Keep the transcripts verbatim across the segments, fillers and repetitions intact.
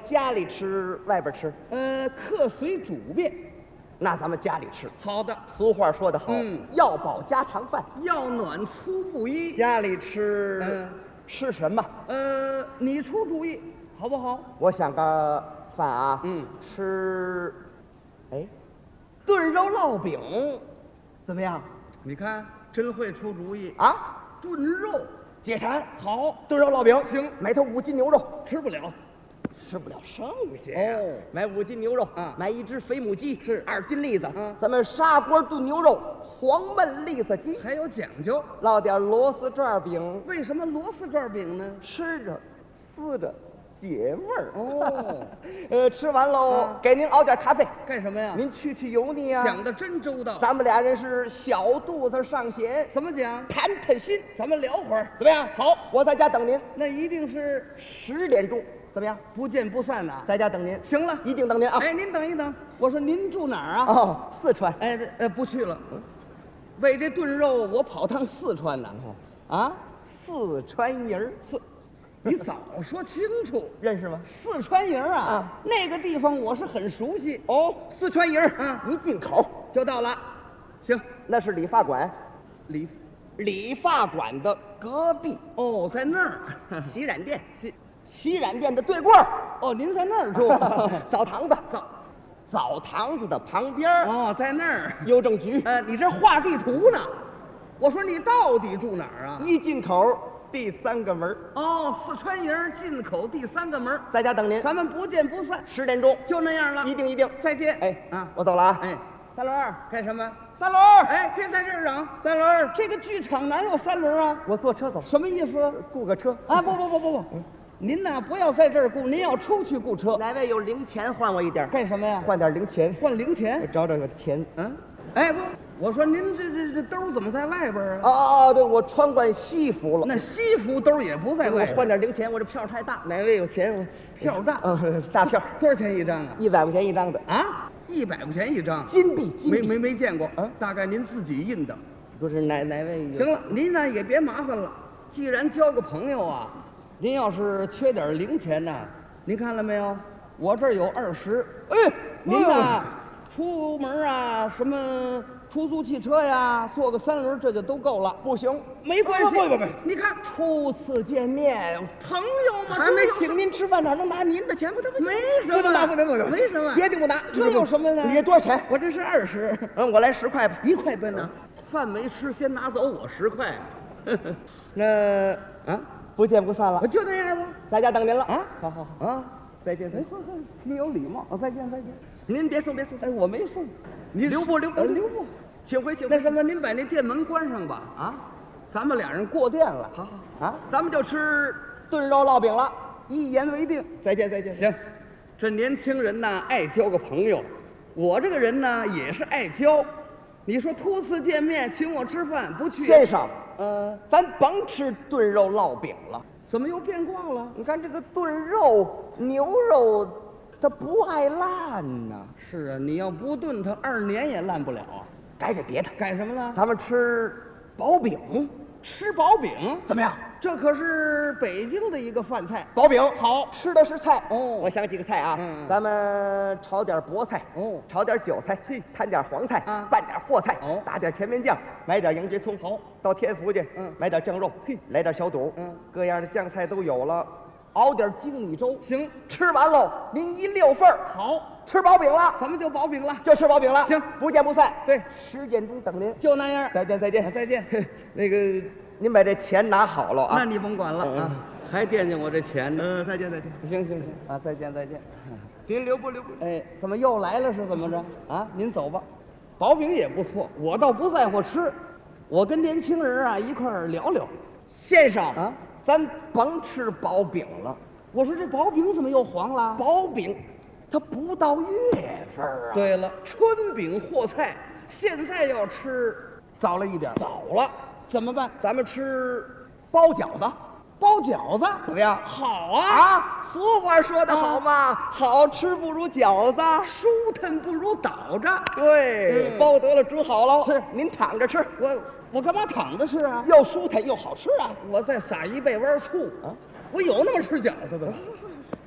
家里吃，外边吃？ 呃，客随主便。 那咱们家里吃。 好的， 俗话说得好， 嗯， 要饱家常饭， 要暖粗布衣。 家里吃， 嗯， 吃什么？ 呃，你出主意好不好？ 我想个饭啊， 嗯， 吃，哎，炖肉烙饼，怎么样？ 你看，真会出主意啊！ 炖肉解馋， 好， 炖肉烙饼行， 买头五斤牛肉， 吃不了。 吃不了剩下呀。 哦， 买五斤牛肉啊， 买一只肥母鸡， 是二斤栗子， 嗯， 咱们砂锅炖牛肉，黄焖栗子鸡， 还有讲究。 烙点螺丝转饼， 为什么螺丝转饼呢？ 吃着撕着解味儿。 哦， 呃，吃完喽， 啊给您熬点咖啡， 干什么呀？ 您去去油腻啊。 想的真周到。 咱们俩人是小肚子上弦， 怎么讲？ 谈谈心， 咱们聊会儿。 怎么样？ 好， 我在家等您， 那一定是十点钟，怎么样？ 不见不散呐。 在家等您， 行了， 一定等您啊。 哎，您等一等，我说您住哪儿啊？ 哦，四川。 哎，这呃，不去了。为这炖肉，我跑趟四川呢。啊， 四川人儿四，你早说清楚。 认识吗？ 四川营啊， 啊那个地方我是很熟悉。 哦，四川营儿， 嗯一进口就到了。行， 那是理发馆， 理理发馆的隔壁， 哦，在那儿。 洗染店， 洗洗染店的对过儿， 哦，您在那儿住？ 澡堂子， 早澡堂子的旁边儿哦，在那儿。 邮政局， 呃，你这画地图呢？我说你到底住哪儿啊？ 一进口第三个门儿哦，四川营进口第三个门儿， 在家等您， 咱们不见不散， 十点钟， 就那样了。 一定一定。 再见。 哎啊， 我走了啊。 哎， 三轮儿， 干什么？ 三轮儿， 哎，别在这儿嚷。 三轮儿， 这个剧场哪有三轮啊？ 我坐车走， 什么意思？ 雇个车。 啊，不不不不不，您呐不要在这儿雇，您要出去雇车。 哪位有零钱换我一点儿？ 干什么呀？ 换点零钱，我换零钱。 找找个钱。 嗯，哎不，我说您这这这兜怎么在外边啊？ 哦哦哦，对，我穿惯西服了。 那西服兜也不在我外边。 换点零钱，我这票太大。哪位有钱？我票大， 嗯，大票， 多少钱一张啊？ 一百块钱一张的啊，一百块钱一张。 金币，金币。 没没没见过， 啊大概您自己印的。 不是哪哪位有？ 行了，您呢也别麻烦了，既然交个朋友啊，您要是缺点零钱呢，您看了没有？我这儿有二十。 哎， 您呐，出门啊，什么出租汽车呀，坐个三轮这就都够了。 不行， 没关系， 不不不不你看初次见面， 朋友嘛， 还没这有请您吃饭，哪能拿您的钱？不得不行， 没什么不能拿，不能不能， 为什么决定不拿。 这有什么呢你这多少钱？ 我这是二十， 嗯，我来十块吧。 一块半呢。饭没吃，先拿走我十块。 那啊， 不见不散了我，就那样吧。 在家等您了啊， 好好好， 啊， 再见再见。 哎呵呵，挺有礼貌。啊，再见再见。 您别送别送， 哎，我没送， 你留步留步呃留步。 请回请回。 那什么，您把那店门关上吧。 啊， 咱们俩人过店了。 好好啊， 咱们就吃炖肉烙饼了。 一言为定。 再见再见。 行，这年轻人呐，爱交个朋友，我这个人呢也是爱交。你说初次见面请我吃饭，不去？ 先生， 呃， 咱甭吃炖肉烙饼了。 怎么又变卦了？ 你看这个炖肉、牛肉，它不爱烂呐。 是啊，你要不炖它，二年也烂不了啊。 改改别的， 干什么呢？ 咱们吃薄饼， 吃薄饼， 怎么样？ 这可是北京的一个饭菜。 薄饼好吃的是菜哦我想几个菜啊， 嗯咱们炒点菠菜， 哦炒点韭菜， 嘿摊点黄菜， 啊拌点和菜， 哦打点甜面酱，买点羊节葱， 好， 到天福去， 嗯买点酱肉， 嘿来点小肚， 嗯各样的酱菜都有了，熬点精米粥， 行， 吃完喽，您一溜份儿， 好， 吃薄饼了， 咱们就薄饼了， 就吃薄饼了， 行不见不散， 对， 十点钟等您， 就那样。 再见再见啊再见。 那个您把这钱拿好了啊， 那你甭管了嗯啊，还惦记我这钱呢。 嗯，再见再见， 行行行啊，再见再见。 您留步留步。 哎，怎么又来了是怎么着啊？您走吧，薄饼也不错，我倒不在乎吃，我跟年轻人啊一块儿聊聊。 先生啊， 咱甭吃薄饼了， 我说这薄饼怎么又黄了？ 薄饼它不到月份儿啊。， 对了，春饼和菜，现在要吃早了一点， 早了， 怎么办？ 咱们吃包饺子， 包饺子怎么样？ 好啊， 啊，俗话说得好嘛，好吃不如饺子。 舒坦不如倒着。 对， 嗯包得了，煮好了， 是您躺着吃， 我我干嘛躺着吃啊？ 又舒坦又好吃啊。 我再撒一倍弯醋啊， 我有那么吃饺子的吗？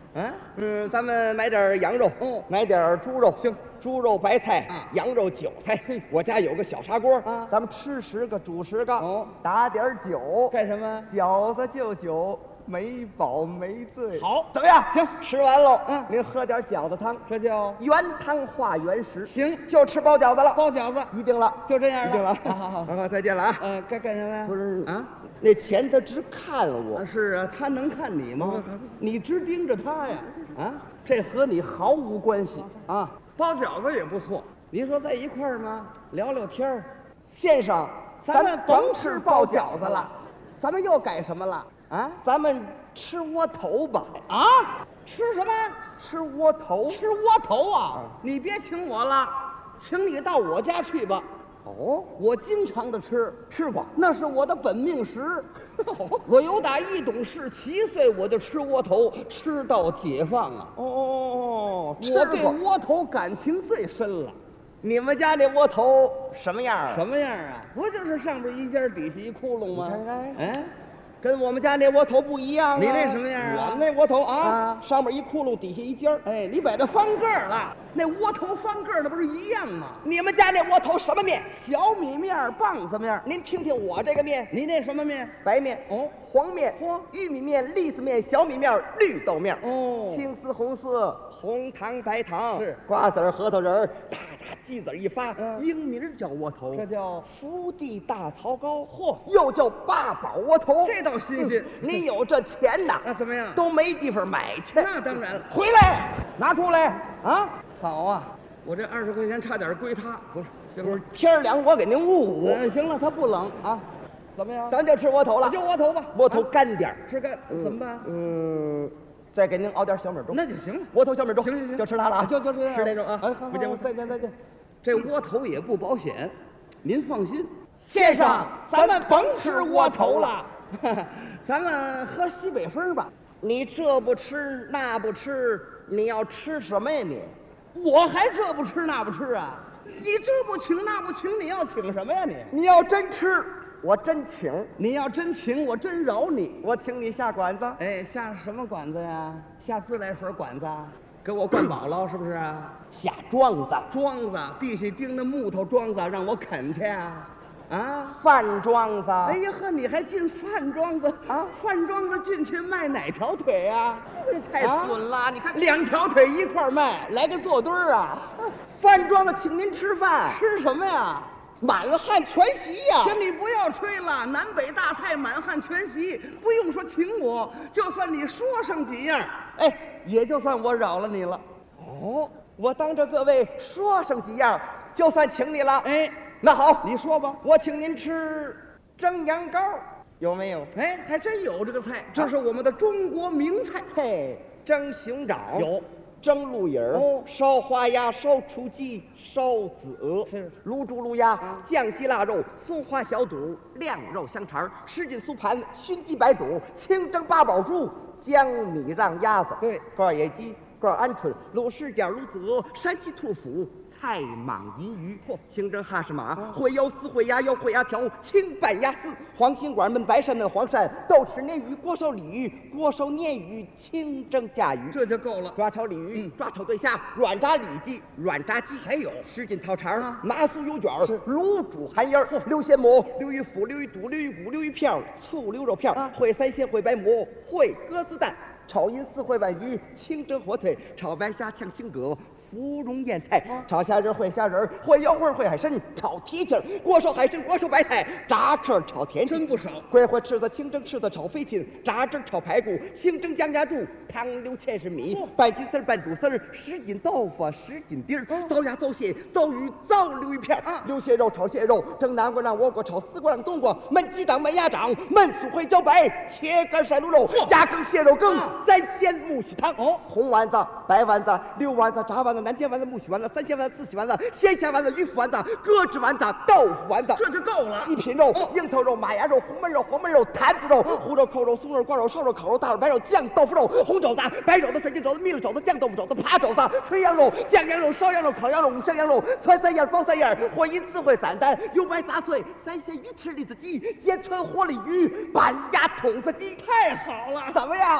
嗯， 嗯，咱们买点羊肉， 哦买点猪肉， 行， 猪肉白菜， 啊羊肉韭菜。嘿，我家有个小砂锅， 啊咱们吃十个煮十个， 哦打点酒， 干什么？ 饺子就酒，没饱没醉。 好怎么样？ 行吃完喽， 嗯您喝点饺子汤， 这叫原汤化原食。 行， 就吃包饺子了， 包饺子， 一定了， 就这样了。 一定了。 好好好。 好，再见了啊！ 呃，该干什么呀？ 不是啊。 那钱他只看了我啊，，是啊，他能看你吗嗯？ 你只盯着他呀，啊，这和你毫无关系啊。包饺子也不错，你说在一块儿吗？聊聊天儿。 先生， 咱们甭吃包饺子了，咱们又改什么了？啊咱们吃窝头吧。 啊，吃什么？ 吃窝头。 吃窝头啊！你别请我了，请你到我家去吧。 哦， 我经常的吃， 吃过。 那是我的本命食。我由打一懂事七岁我就吃窝头，吃到解放啊！ 哦，吃我对过。 窝头感情最深了。 你们家那窝头什么样啊？ 什么样啊？不就是上边一尖，底下一窟窿吗？ 你看看哎， 跟我们家那窝头不一样啊。 你那什么样啊我们那窝头啊， 啊上面一窟窿，底下一尖儿。 哎，你把它翻个儿了，那窝头翻个儿，那不是一样吗？ 你们家那窝头什么面？ 小米面儿、棒子面儿， 您听听我这个面， 你那什么面？ 白面、 哦黄面、 嚯玉米面、栗子面、小米面、绿豆面。 哦青丝、红丝、红糖、白糖， 是瓜子儿、核桃仁儿，大大鸡子儿一发， 嗯英名儿叫窝头， 这叫福地大槽糕，嚯，又叫八宝窝头， 这倒新鲜嗯你有这钱呐， 那怎么样？ 都没地方买去。 那当然了。 回来，拿出来啊！ 好啊，我这二十块钱差点归他。不是，行了不是，天儿凉，我给您捂捂。 嗯，行了，他不冷啊。怎么样？ 咱就吃窝头了， 就窝头吧。 窝头啊干点儿， 吃干怎么办？ 嗯，再给您熬点小米粥。 那就行了。 窝头小米粥， 行行行， 就吃它了啊！ 就就这样， 吃那种啊！ 哎，好， 不见好不再见再见。 这窝头也不保险，您放心。 先生，咱们甭吃窝头了。 咱们喝西北风吧。 你这不吃那不吃，你要吃什么呀你？ 我还这不吃那不吃啊？你这不请那不请，你要请什么呀你？ 你要真吃，我真请， 你要真请，我真饶你。 我请你下馆子。 哎，下什么馆子呀？下自来水管子，给我灌饱了是不是啊？ 下庄子， 庄子地下钉的木头桩子，让我啃去啊？啊？ 饭庄子。 哎呀呵，你还进饭庄子啊？ 饭庄子进去卖哪条腿啊？ 太损了！你看两条腿一块儿卖，来个坐堆儿啊？ 饭庄子请您吃饭， 吃什么呀？ 满汉全席呀、 行，你不要吹了，南北大菜满汉全席，不用说请我，就算你说上几样，哎，也就算我饶了你了。 哦，我当着各位说上几样，就算请你了。 哎， 那好， 你说吧。 我请您吃蒸羊羔，有没有？ 哎，还真有这个菜，这是我们的中国名菜。 嘿，蒸熊掌有， 蒸鹿眼儿， 哦烧花鸭，烧雏鸡，烧子鹅， 是卤猪卤鸭，酱鸡腊肉，松花小肚，晾肉香肠，什锦酥盘，熏鸡白肚，清蒸八宝猪，江米让鸭子， 对， 罐野鸡，罐鹌鹑，卤什件，卤子鹅，山鸡兔脯，菜蟒银鱼，嚯，清蒸哈什马，烩腰丝，烩鸭腰，烩鸭条，清拌鸭丝，黄心管焖白鳝焖黄鳝，豆豉鲶鱼，锅烧鲤鱼，锅烧鲶鱼，清蒸甲鱼， 这就够了。 抓炒鲤鱼， 嗯抓炒对虾，软炸里脊，软炸鸡， 还有什锦套肠啊， 麻酥油卷儿是， 卤煮寒烟儿，溜鲜蘑，溜鱼腐，溜鱼肚，溜鱼骨，溜鱼片儿，醋溜肉片儿啊， 烩三鲜，烩白蘑，烩鸽子蛋，炒银丝，烩鲩鱼，清蒸火腿，炒白虾，炝青蛤。芙蓉腌菜，炒虾仁儿，烩虾仁儿，烩腰花儿，烩海参，炒蹄筋儿，锅烧海参，锅烧白菜，炸客儿，炒田鸡， 真不少。 桂花翅子，清蒸翅子，炒飞禽，炸汁儿炒排骨，清蒸姜家猪，汤溜芡实米，拌鸡丝儿，拌肚丝儿，什锦豆腐，什锦丁儿，糟鸭，糟蟹，糟鱼，糟溜鱼片儿，溜蟹肉，炒蟹肉，蒸南瓜让倭瓜，炒丝瓜让冬瓜，焖鸡掌，焖鸭掌，焖酥烩茭白，切干晒卤肉，鸭羹，蟹肉羹，三鲜木须汤。 哦红丸子、白丸子、溜丸子、炸丸子、南煎丸子、木须丸子、三鲜丸子、四喜丸子、鲜虾丸子、鱼腐丸子、咯吱丸子、豆腐丸子， 这就够了。 一品肉哦， 樱头肉、马牙肉、红焖肉、黄焖肉、坛子肉、胡肉、扣肉、松肉、挂肉、烧肉、烤肉、大肉、白肉、酱豆腐肉、红肘子、白肘子、水晶肘子、蜜了肘子、酱豆腐肘子、扒肘子、吹羊肉、酱羊肉、烧羊肉、烤羊肉、五香羊肉、汆三样、包三样、火银刺烩散丹、油白杂碎、三鲜鱼翅、栗子鸡、煎川活鲤鱼、板鸭筒子鸡。 太好了， 怎么样？ 好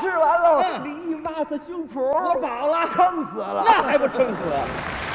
吃完了， 嗯你一抹子胸脯， 我饱了， 撑死了。 那还不撑死？